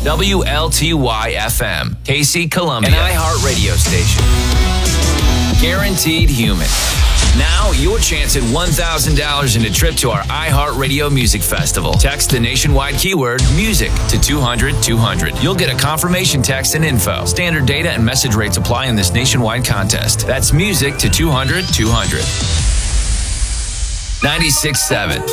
WLTY FM, KC Columbia, an iHeart radio station. Guaranteed human. Now, your chance at $1,000 and a trip to our iHeartRadio Music Festival. Text the nationwide keyword MUSIC to 200-200. You'll get a confirmation text and info. Standard data and message rates apply in this nationwide contest. That's MUSIC to 200-200. 96.7